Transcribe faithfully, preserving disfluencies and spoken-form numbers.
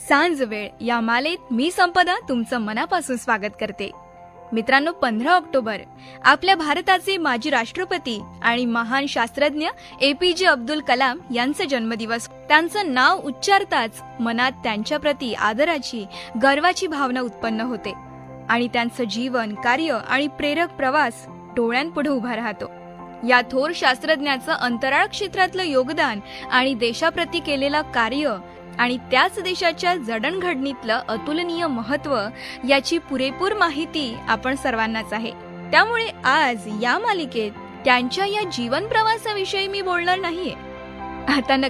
सांज वेळ या मालेत मी संपदा तुमचं मनापासून स्वागत करते. मित्रांनो, पंधरा ऑक्टोबर आपल्या भारताचे माजी राष्ट्रपती आणि महान शास्त्रज्ञ एपीजे अब्दुल कलाम यांचा जन्मदिवस. त्यांचं नाव उच्चारताच मनात त्यांच्याप्रती आदराची, गर्वाची भावना उत्पन्न होते आणि त्यांचं जीवन, कार्य आणि प्रेरक प्रवास डोळ्यांपुढे उभा राहतो. या थोर शास्त्रज्ञाचं अंतराळ क्षेत्रातलं योगदान आणि देशाप्रती केलेलं कार्य आणि त्याच देशाच्या जडणघडणीतलं अतुलनीय महत्त्व याची पुरेपूर माहिती आपण सर्वांनाच आहे. त्यामुळे आज या मालिकेत त्यांच्या या जीवन प्रवासाविषयी मी बोलणार नाहीये. आता